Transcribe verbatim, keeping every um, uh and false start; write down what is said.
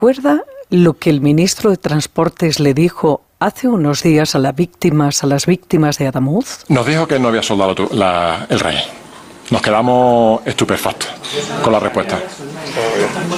¿Recuerda lo que el ministro de Transportes le dijo hace unos días a las víctimas, a las víctimas de Adamuz? Nos dijo que no había soldado tu, la, el rey. Nos quedamos estupefactos con la respuesta.